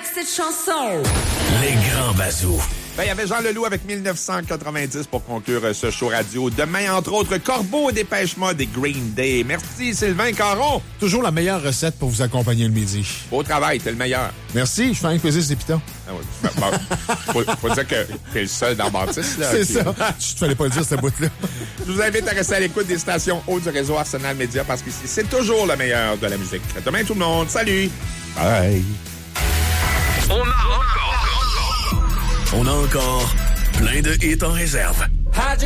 cette chanson. Les grands bazous. Il y avait Jean Leloup avec 1990 pour conclure ce show radio. Demain, entre autres, Corbeau, Dépêche Mode et Green Day. Merci, Sylvain Caron. Toujours la meilleure recette pour vous accompagner le midi. Beau travail, t'es le meilleur. Merci, je fais un quiz des pitons. Ah oui. Bon, faut dire que t'es le seul dans Baptiste, là. C'est ça. Je te fallait pas le dire, cette boîte-là. Je vous invite à rester à l'écoute des stations hautes du réseau Arsenal Média parce qu'ici, c'est toujours le meilleur de la musique. À demain, tout le monde. Salut. Bye. On a encore plein de hits en réserve.